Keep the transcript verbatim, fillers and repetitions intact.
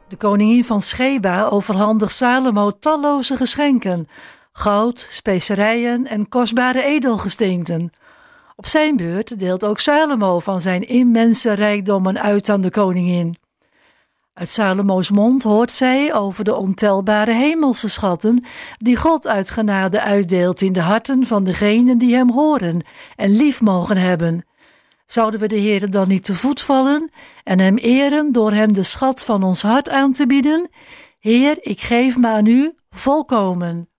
De koningin van Sheba overhandigt Salomo talloze geschenken: goud, specerijen en kostbare edelgesteenten. Op zijn beurt deelt ook Salomo van zijn immense rijkdommen uit aan de koningin. Uit Salomo's mond hoort zij over de ontelbare hemelse schatten die God uit genade uitdeelt in de harten van degenen die hem horen en lief mogen hebben. Zouden we de Heere dan niet te voet vallen en hem eren door hem de schat van ons hart aan te bieden? Heer, ik geef me aan u volkomen.